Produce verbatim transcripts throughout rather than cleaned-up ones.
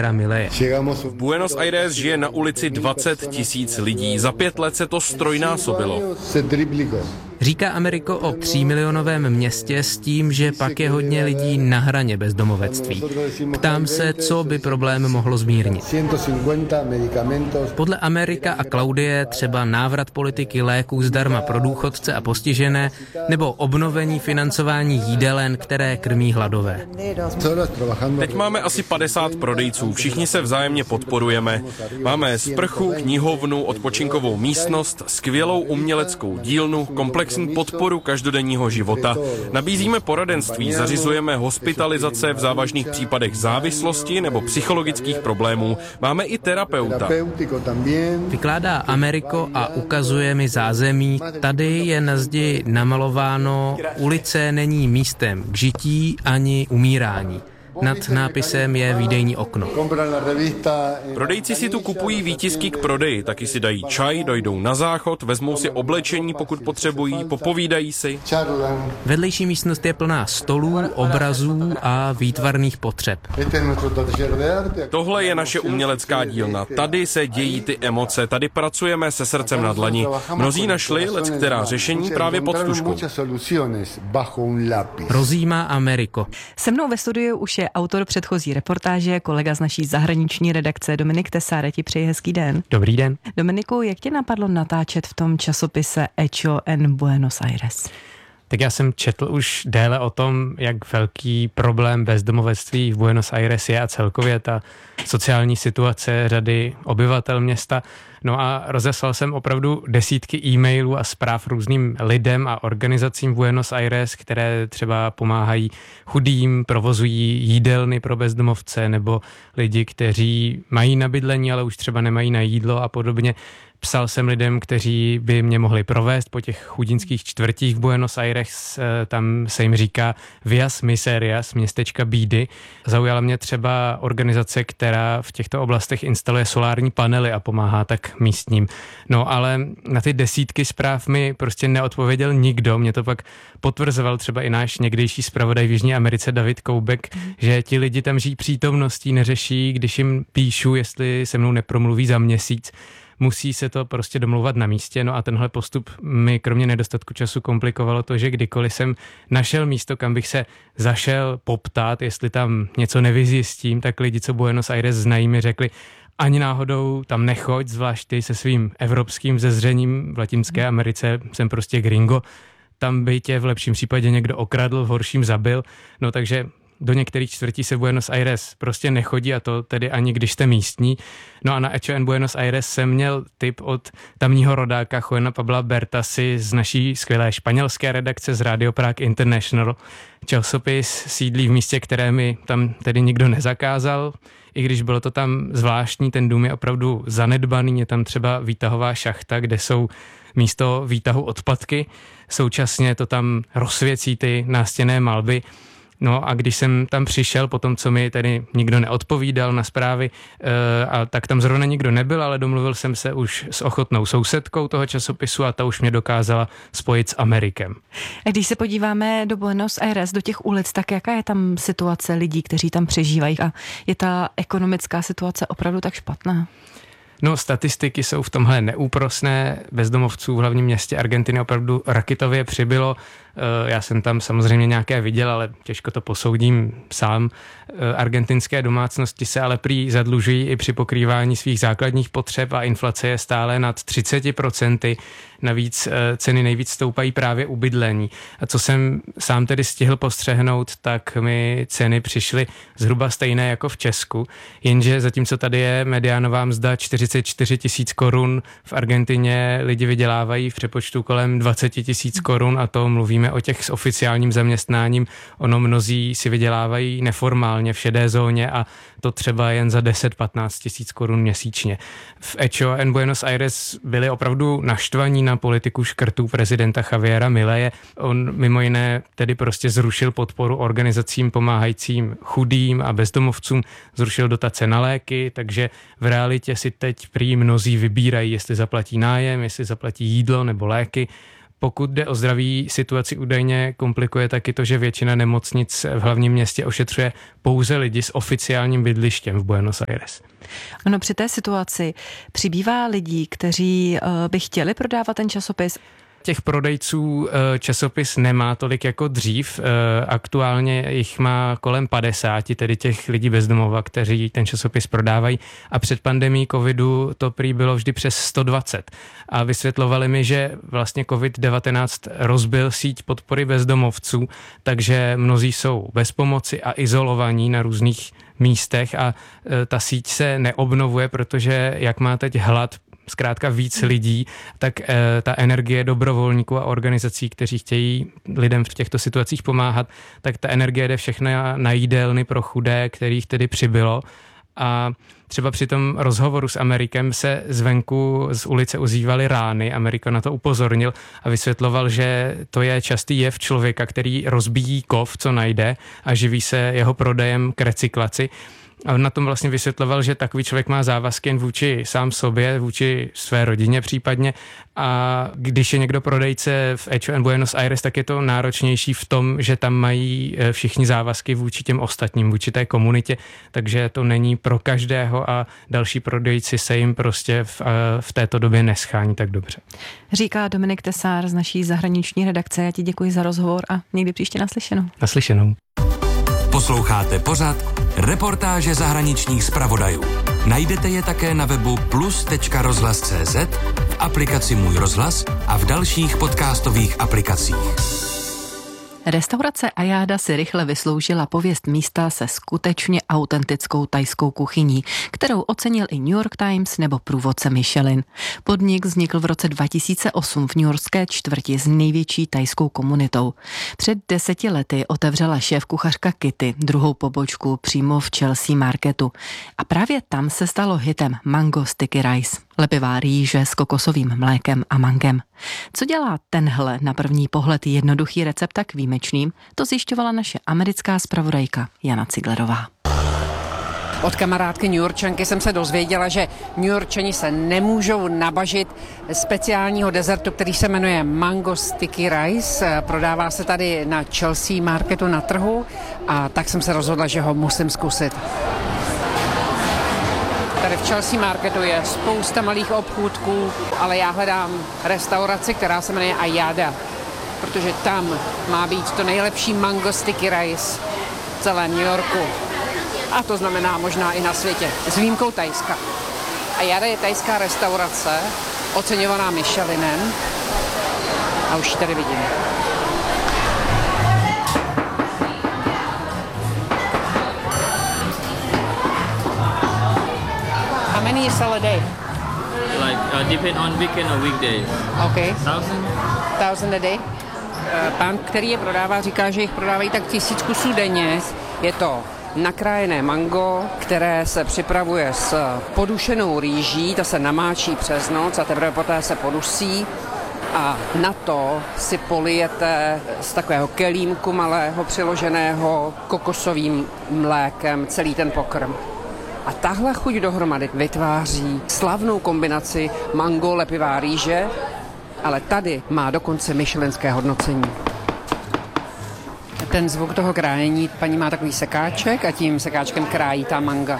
Javiera Mileje. V Buenos Aires žije na ulici dvacet tisíc lidí. Za pět let se to strojnásobilo. Říká Ameriko o třímilionovém městě s tím, že pak je hodně lidí na hraně bezdomovectví. Ptám se, co by problém mohlo zmírnit. Podle Amerika a Klaudie třeba návrat politiky léků zdarma pro důchodce a postižené nebo obnovení financování jídelen, které krmí hladové. Teď máme asi padesát prodejců, všichni se vzájemně podporujeme. Máme sprchu, knihovnu, odpočinkovou místnost, skvělou uměleckou dílnu, komplexní podporu každodenního života. Nabízíme poradenství, zařizujeme hospitalizace v závažných případech závislosti nebo psychologických problémů. Máme i terapeuta. Vykládá Ameriko a ukazuje mi zázemí. Tady je na zdi namalováno: ulice není místem k žití ani umírání. Nad nápisem je výdejní okno. Prodejci si tu kupují výtisky k prodeji, taky si dají čaj, dojdou na záchod, vezmou si oblečení, pokud potřebují, popovídají si. Vedlejší místnost je plná stolů, obrazů a výtvarných potřeb. Tohle je naše umělecká dílna. Tady se dějí ty emoce, tady pracujeme se srdcem na dlani. Mnozí našli leckterá řešení právě pod tužkou. Rozjímá Ameriko. Se mnou ve studiu už je autor předchozí reportáže, kolega z naší zahraniční redakce Dominik Tesáre. Ti přeji hezký den. Dobrý den. Dominiku, jak tě napadlo natáčet v tom časopise Hecho en Buenos Aires? Tak já jsem četl už déle o tom, jak velký problém bezdomovectví v Buenos Aires je a celkově ta sociální situace řady obyvatel města. No a rozeslal jsem opravdu desítky e-mailů a zpráv různým lidem a organizacím v Buenos Aires, které třeba pomáhají chudým, provozují jídelny pro bezdomovce nebo lidi, kteří mají na bydlení, ale už třeba nemají na jídlo a podobně. Psal jsem lidem, kteří by mě mohli provést po těch chudinských čtvrtích v Buenos Aires, tam se jim říká Villas Miserias, městečka bídy. Zaujala mě třeba organizace, která v těchto oblastech instaluje solární panely a pomáhá tak místním. No ale na ty desítky zpráv mi prostě neodpověděl nikdo. Mě to pak potvrzoval třeba i náš někdejší zpravodaj v Jižní Americe David Koubek, že ti lidi tam žijí přítomností, neřeší, když jim píšu, jestli se mnou nepromluví za měsíc. Musí se to prostě domlouvat na místě, no a tenhle postup mi kromě nedostatku času komplikovalo to, že kdykoliv jsem našel místo, kam bych se zašel poptat, jestli tam něco nevyzjistím, tak lidi, co Buenos Aires znají, mi řekli: ani náhodou tam nechoď, zvlášť ty se svým evropským zezřením. V Latinské Americe jsem prostě gringo, tam by tě v lepším případě někdo okradl, v horším zabil, no takže do některých čtvrtí se Buenos Aires prostě nechodí, a to tedy ani když jste místní. No a na Hecho en Buenos Aires jsem měl tip od tamního rodáka Juana Pabla Bertasi z naší skvělé španělské redakce z Radio Prague International. Časopis sídlí v místě, které mi tam tedy nikdo nezakázal, i když bylo to tam zvláštní, ten dům je opravdu zanedbaný, je tam třeba výtahová šachta, kde jsou místo výtahu odpadky, současně to tam rozsvěcí ty nástěnné malby. No a když jsem tam přišel, po tom, co mi tedy nikdo neodpovídal na zprávy, e, a tak tam zrovna nikdo nebyl, ale domluvil jsem se už s ochotnou sousedkou toho časopisu a ta už mě dokázala spojit s Amerikem. A když se podíváme do Buenos Aires, do těch ulic, tak jaká je tam situace lidí, kteří tam přežívají, a je ta ekonomická situace opravdu tak špatná? No, statistiky jsou v tomhle neúprosné. Bezdomovců v hlavním městě Argentiny opravdu raketově přibylo. Já jsem tam samozřejmě nějaké viděl, ale těžko to posoudím sám. Argentinské domácnosti se ale prý zadlužují i při pokrývání svých základních potřeb a inflace je stále nad třicet procent. Navíc ceny nejvíc stoupají právě u bydlení. A co jsem sám tedy stihl postřehnout, tak mi ceny přišly zhruba stejné jako v Česku, jenže zatímco tady je mediánová mzda čtyřicet čtyři tisíc korun, v Argentině lidi vydělávají v přepočtu kolem dvacet tisíc korun, a to mluvíme o těch s oficiálním zaměstnáním. Ono mnozí si vydělávají neformálně v šedé zóně a to třeba jen za deset až patnáct tisíc korun měsíčně. V Hecho en Buenos Aires byli opravdu naštvaní na politiku škrtů prezidenta Javiera Mileje. On mimo jiné tedy prostě zrušil podporu organizacím pomáhajícím chudým a bezdomovcům, zrušil dotace na léky, takže v realitě si teď prý mnozí vybírají, jestli zaplatí nájem, jestli zaplatí jídlo nebo léky. pokud jde o zdraví, situaci údajně komplikuje taky to, že většina nemocnic v hlavním městě ošetřuje pouze lidi s oficiálním bydlištěm v Buenos Aires. Ono při té situaci přibývá lidí, kteří by chtěli prodávat ten časopis. Těch prodejců časopis nemá tolik jako dřív. Aktuálně jich má kolem padesáti, tedy těch lidí bezdomova, kteří ten časopis prodávají. A před pandemií covidu to prý bylo vždy přes sto dvacet. A vysvětlovali mi, že vlastně covid devatenáct rozbil síť podpory bezdomovců, takže mnozí jsou bez pomoci a izolovaní na různých místech a ta síť se neobnovuje, protože jak má teď hlad zkrátka víc lidí, tak e, ta energie dobrovolníků a organizací, kteří chtějí lidem v těchto situacích pomáhat, tak ta energie jde všechna na jídelny pro chudé, kterých tedy přibylo. A třeba při tom rozhovoru s Amerikem se zvenku z ulice ozývaly rány. Amerika na to upozornil a vysvětloval, že to je častý jev člověka, který rozbíjí kov, co najde a živí se jeho prodejem k recyklaci. A on na tom vlastně vysvětloval, že takový člověk má závazky jen vůči sám sobě, vůči své rodině případně. A když je někdo prodejce v H and M Buenos Aires, tak je to náročnější v tom, že tam mají všichni závazky vůči těm ostatním, vůči té komunitě, takže to není pro každého a další prodejci se jim prostě v, v této době neschání tak dobře. Říká Dominik Tesár z naší zahraniční redakce. Já ti děkuji za rozhovor a někdy příště naslyšenou. Naslyšenou. Posloucháte pořad Reportáže zahraničních zpravodajů. Najdete je také na webu plus tečka rozhlas tečka cé zet, v aplikaci Můj rozhlas a v dalších podcastových aplikacích. Restaurace Ayada si rychle vysloužila pověst místa se skutečně autentickou thajskou kuchyní, kterou ocenil i New York Times nebo průvodce Michelin. Podnik vznikl v roce dva tisíce osm v newyorské čtvrti s největší thajskou komunitou. Před deseti lety otevřela šéfkuchařka Kitty druhou pobočku přímo v Chelsea Marketu. A právě tam se stalo hitem Mango Sticky Rice. Lepivá rýže s kokosovým mlékem a mangem. Co dělá tenhle na první pohled jednoduchý recept tak výjimečným, to zjišťovala naše americká zpravodajka Jana Ciglerová. Od kamarádky Newyorčanky jsem se dozvěděla, že Newyorčani se nemůžou nabažit speciálního dezertu, který se jmenuje Mango Sticky Rice. Prodává se tady na Chelsea Marketu na trhu a tak jsem se rozhodla, že ho musím zkusit. Tady v Chelsea Marketu je spousta malých obchůdků, ale já hledám restauraci, která se jmenuje Ayada, protože tam má být to nejlepší mango sticky rice v celém New Yorku. A to znamená možná i na světě, s výjimkou Thajska. Ayada je thajská restaurace, oceňovaná Michelinem a už ji tady vidím. How many you sell a day? Like uh, depend on weekend or weekdays. Okay. Thousand. Thousand a day. Pán, který je prodává, říká, že jich prodávají tak tisíc kusů denně. Je to nakrájené mango, které se připravuje s podušenou rýží, ta se namáčí přes noc a teprve poté se podusí. A na to si polijete z takového kelímku malého přiloženého kokosovým mlékem celý ten pokrm. A tahle chuť dohromady vytváří slavnou kombinaci mango, lepivá rýže, ale tady má dokonce michelinské hodnocení. Ten zvuk toho krájení, paní má takový sekáček a tím sekáčkem krájí ta manga.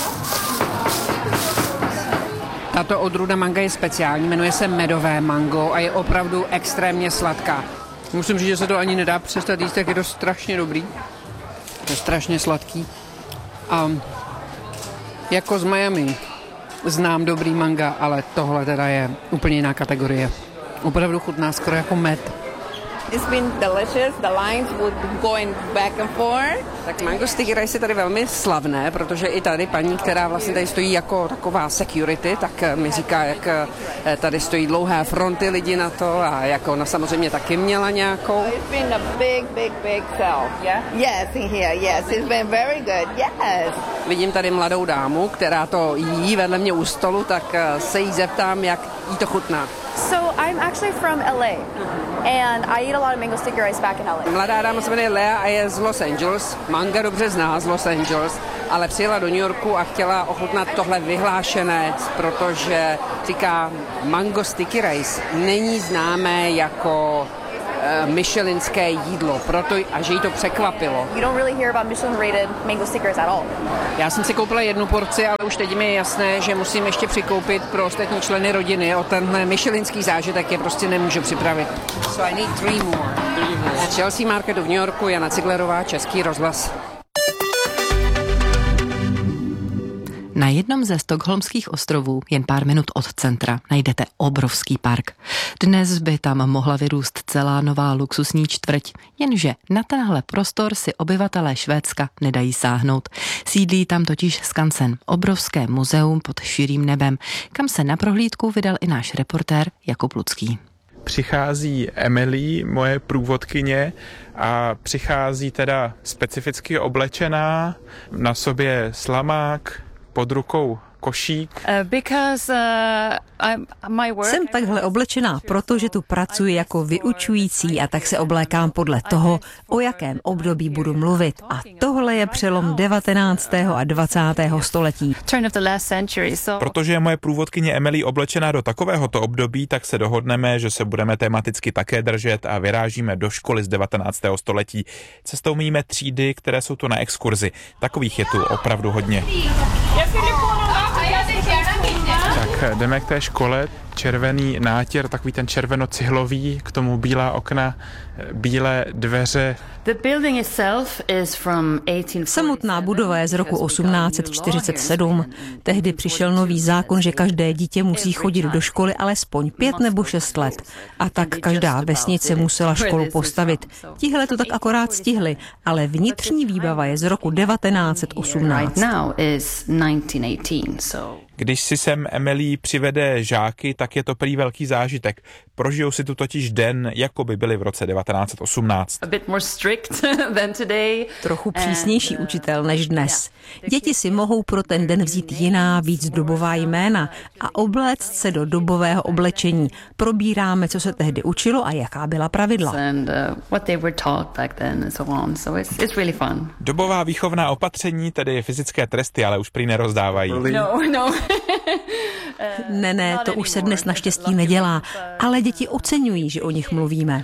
Tato odrůda manga je speciální, jmenuje se medové mango a je opravdu extrémně sladká. Musím říct, že se to ani nedá přestat jíst, tak je to strašně dobrý. Je strašně sladký. A jako z Miami znám dobrý manga, ale tohle teda je úplně jiná kategorie. Opravdu chutná skoro jako med. It's been delicious. The lines would be going back and forth. Tak mango sticky rice je tady velmi slavné, protože i tady paní, která vlastně tady stojí jako taková security, tak mi říká, jak tady stojí dlouhé fronty lidí na to a jako ona samozřejmě taky měla nějakou. It's been a big, big, big sell. Yeah? Yes, in here. Yes, it's been very good. Yes. Vidím tady mladou dámu, která to jí vedle mě u stolu, tak se jí zeptám, jak jí to chutná. So I'm actually from L A and I eat a lot of mango sticky rice back in L A. Mladá dáma se jmenuje Lea a je z Los Angeles. Manga dobře zná z Los Angeles. ale přijela do New Yorku a chtěla ochutnat tohle vyhlášené, protože říká, mango sticky rice není známé jako michelinské jídlo, proto a že jí to překvapilo. You don't really hear about Michelin rated mango stickers at all. Já jsem si koupila jednu porci, ale už teď mi je jasné, že musím ještě přikoupit pro ostatní členy rodiny. O tenhle michelinský zážitek je prostě nemůžu připravit. So I need three more. Z Chelsea Marketu v New Yorku, Jana Ciglerová, Český rozhlas. Na jednom ze stockholmských ostrovů, jen pár minut od centra, najdete obrovský park. Dnes by tam mohla vyrůst celá nová luxusní čtvrť, jenže na tenhle prostor si obyvatelé Švédska nedají sáhnout. Sídlí tam totiž skansen, obrovské muzeum pod širým nebem, kam se na prohlídku vydal i náš reportér Jakub Lucký. Přichází Emily, moje průvodkyně, a přichází teda specificky oblečená, na sobě slamák, pod rukou košík. Jsem takhle oblečená, protože tu pracuji jako vyučující a tak se oblékám podle toho, o jakém období budu mluvit. A tohle je přelom devatenáctého a dvacátého století. Protože je moje průvodkyně Emily oblečená do takovéhoto období, tak se dohodneme, že se budeme tematicky také držet a vyrážíme do školy z devatenáctého století. Cestou míme třídy, které jsou tu na exkurzi. Takových je tu opravdu hodně. Tak jdeme k té škole, červený nátěr, takový ten červeno-cihlový, k tomu bílá okna, bílé dveře. Samotná budova je z roku osmnáct set čtyřicet sedm. Tehdy přišel nový zákon, že každé dítě musí chodit do školy alespoň pět nebo šest let. A tak každá vesnice musela školu postavit. Tihle to tak akorát stihli, ale vnitřní výbava je z roku devatenáct set osmnáct. Když si sem Emily přivede žáky, tak je to prý velký zážitek. Prožijou si tu totiž den, jako by byli v roce devatenáct set osmnáct. Trochu přísnější učitel než dnes. Děti si mohou pro ten den vzít jiná, víc dobová jména a obléct se do dobového oblečení. Probíráme, co se tehdy učilo a jaká byla pravidla. Dobová výchovná opatření, tedy fyzické tresty, ale už prý nerozdávají. No, no. Ne, ne, to už se dnes naštěstí nedělá, ale děti oceňují, že o nich mluvíme.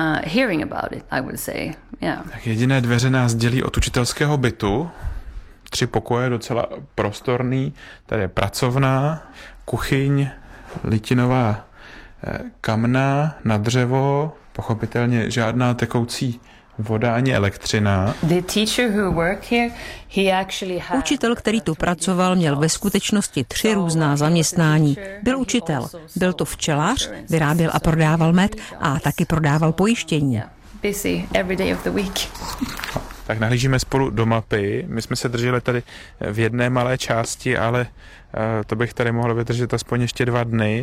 Tak jediné dveře nás dělí od učitelského bytu. Tři pokoje, docela prostorný, tady je pracovná, kuchyň, litinová kamna na dřevo, pochopitelně žádná tekoucí voda ani elektřina. Učitel, který tu pracoval, měl ve skutečnosti tři různá zaměstnání. Byl učitel, byl to včelař, vyráběl a prodával med a taky prodával pojištění. Tak nahlížíme spolu do mapy. My jsme se drželi tady v jedné malé části, ale uh, to bych tady mohla vydržet aspoň ještě dva dny.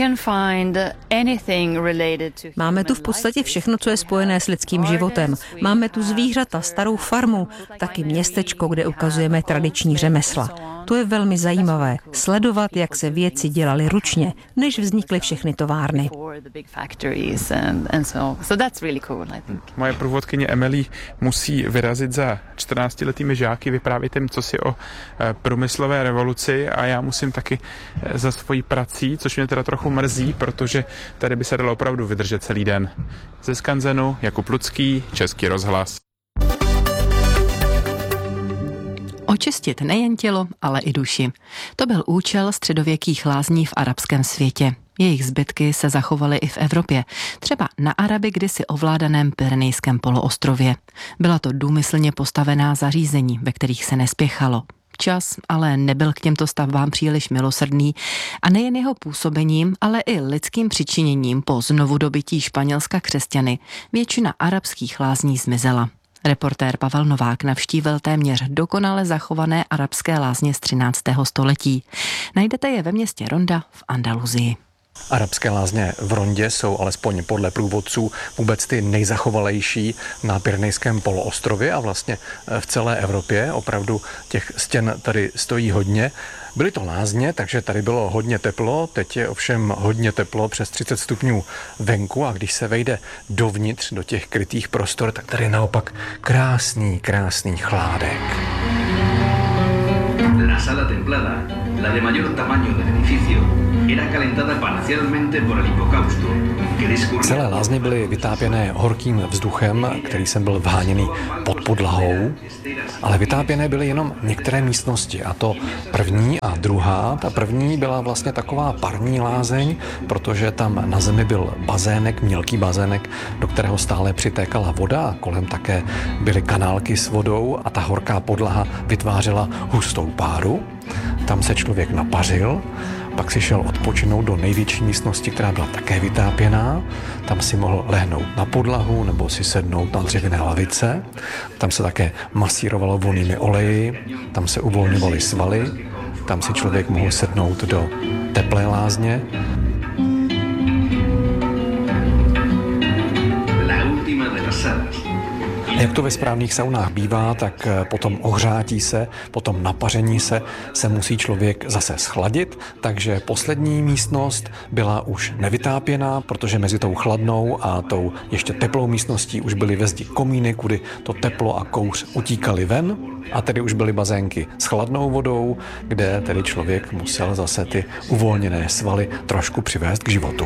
Máme tu v podstatě všechno, co je spojené s lidským životem. Máme tu zvířata, starou farmu, taky městečko, kde ukazujeme tradiční řemesla. To je velmi zajímavé, sledovat, jak se věci dělaly ručně, než vznikly všechny továrny. Moje průvodkyně Emily musí vyrazit za čtrnáctiletými žáky, vyprávět jim cosi o průmyslové revoluci a já musím taky za svojí prací, což mě teda trochu mrzí, protože tady by se dalo opravdu vydržet celý den. Ze skanzenu Jakub Lucký, Český rozhlas. Očistit nejen tělo, ale i duši. To byl účel středověkých lázní v arabském světě. Jejich zbytky se zachovaly i v Evropě, třeba na Araby kdysi ovládaném Pyrenejském poloostrově. Byla to důmyslně postavená zařízení, ve kterých se nespěchalo. Čas ale nebyl k těmto stavbám příliš milosrdný a nejen jeho působením, ale i lidským přičiněním po znovudobytí Španělska křesťany většina arabských lázní zmizela. Reportér Pavel Novák navštívil téměř dokonale zachované arabské lázně z třináctého století. Najdete je ve městě Ronda v Andaluzii. Arabské lázně v Rondě jsou alespoň podle průvodců vůbec ty nejzachovalejší na Pyrenejském poloostrově a vlastně v celé Evropě. Opravdu těch stěn tady stojí hodně. Byly to lázně, takže tady bylo hodně teplo, teď je ovšem hodně teplo, přes třicet stupňů venku a když se vejde dovnitř do těch krytých prostor, tak tady je naopak krásný, krásný chládek. sala templada, la de mayor tamaño del edificio, era calentada parcialmente por el hipocausto, que discurría... Celé lázně byly vytápěné horkým vzduchem, který sem byl vháněný pod podlahou, ale vytápěné byly jenom některé místnosti, a to první a druhá. Ta první byla vlastně taková parní lázeň, protože tam na zemi byl bazének, mělký bazének, do kterého stále přitékala voda a kolem také byly kanálky s vodou a ta horká podlaha vytvářela hustou páru. Tam se člověk napařil, pak si šel odpočinout do největší místnosti, která byla také vytápěná. Tam si mohl lehnout na podlahu nebo si sednout na dřevěné lavice. Tam se také masírovalo vonnými oleji, tam se uvolňovaly svaly, tam si člověk mohl sednout do teplé lázně. Jak to ve správných saunách bývá, tak potom ohřátí se, potom napaření se, se musí člověk zase schladit, takže poslední místnost byla už nevytápěná, protože mezi tou chladnou a tou ještě teplou místností už byly ve zdi komíny, kudy to teplo a kouř utíkaly ven, a tedy už byly bazénky s chladnou vodou, kde tedy člověk musel zase ty uvolněné svaly trošku přivést k životu.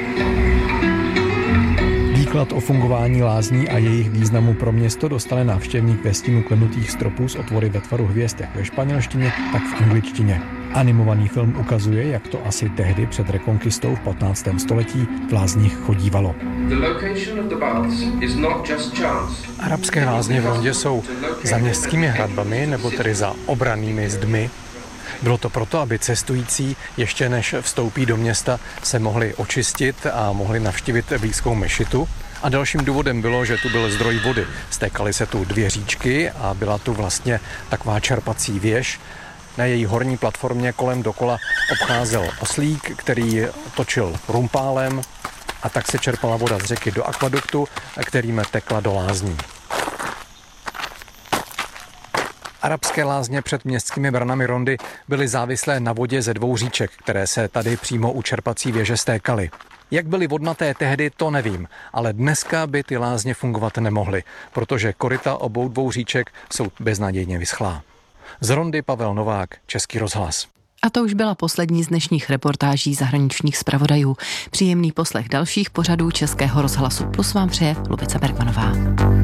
Výklad o fungování lázní a jejich významu pro město dostane návštěvník ve stínu klenutých stropů s otvory ve tvaru hvězd jak ve španělštině, tak v angličtině. Animovaný film ukazuje, jak to asi tehdy před rekonkistou v patnáctém století v lázních chodívalo. Arabské lázně v Rondě jsou za městskými hradbami, nebo tedy za obrannými zdmi. Bylo to proto, aby cestující ještě než vstoupí do města se mohli očistit a mohli navštívit blízkou mešitu. A dalším důvodem bylo, že tu byl zdroj vody. Stékaly se tu dvě říčky a byla tu vlastně taková čerpací věž. Na její horní platformě kolem dokola obcházel oslík, který točil rumpálem, a tak se čerpala voda z řeky do akvaduktu, kterým tekla do lázní. Arabské lázně před městskými branami Rondy byly závislé na vodě ze dvou říček, které se tady přímo u čerpací věže stékaly. Jak byly vodnaté tehdy, to nevím, ale dneska by ty lázně fungovat nemohly, protože koryta obou dvou říček jsou beznadějně vyschlá. Z Rondy Pavel Novák, Český rozhlas. A to už byla poslední z dnešních reportáží zahraničních zpravodajů. Příjemný poslech dalších pořadů Českého rozhlasu Plus vám přeje Lubice Bergmanová.